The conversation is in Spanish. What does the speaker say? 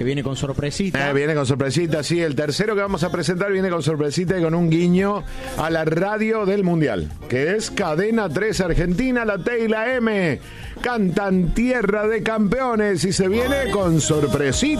viene con sorpresita. Viene con sorpresita, sí. El tercero que vamos a presentar viene con sorpresita y con un guiño a la radio del Mundial, que es Cadena 3 Argentina, la T y la M. Cantan Tierra de Campeones y se viene con sorpresita.